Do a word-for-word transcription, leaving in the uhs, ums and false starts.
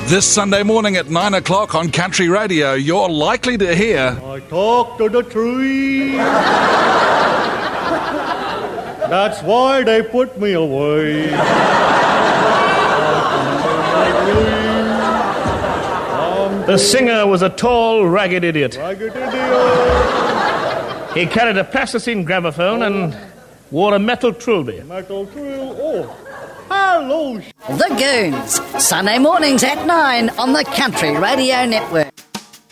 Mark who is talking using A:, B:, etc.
A: This Sunday morning at nine o'clock on Country Radio, you're likely to hear...
B: I talk to the tree. That's why they put me away.
C: The singer was a tall, ragged idiot.
B: Ragged idiot.
C: He carried a plasticine gramophone oh. and wore a metal trilby.
B: Metal trill, oh. Hello.
D: The Goons, Sunday mornings at nine on the Country Radio Network.